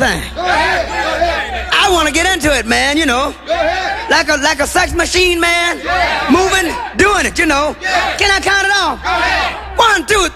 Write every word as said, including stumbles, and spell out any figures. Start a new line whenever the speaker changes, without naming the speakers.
thing. I want to get into it, man, you know. Like a like a sex machine, man. Moving, doing it, you know. Can I count it off? One, two,